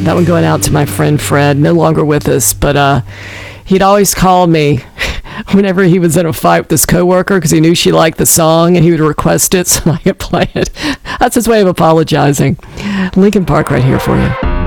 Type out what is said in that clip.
That one going out to my friend Fred, no longer with us, but he'd always call me whenever he was in a fight with his coworker because he knew she liked the song and he would request it so I could play it. That's his way of apologizing. Linkin Park right here for you.